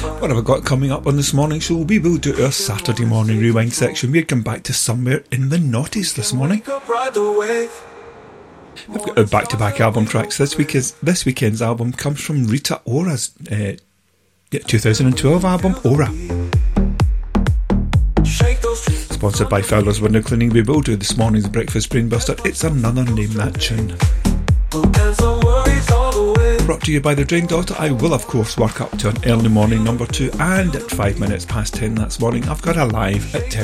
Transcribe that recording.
What have I got coming up on this morning show? We will do our Saturday morning rewind section. We're going back to somewhere in the noughties this morning. We've got our back-to-back album tracks. This weekend's album comes from Rita Ora's 2012 album, Ora. Sponsored by Fowler's Window Cleaning. We will do this morning's Breakfast Brainbuster. It's another Name That Tune. Brought to you by the Drain Daughter. I will of course work up to an early morning number 2, and at 5 minutes past 10 that's morning I've got a live at 10